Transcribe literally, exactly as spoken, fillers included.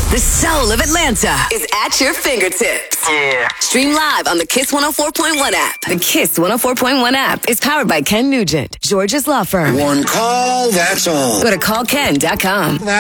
The soul of Atlanta is at your fingertips. Yeah. Stream live on the Kiss one oh four point one app. The Kiss one oh four point one app is powered by Ken Nugent, George's Law Firm. One call, that's all. Go to call ken dot com.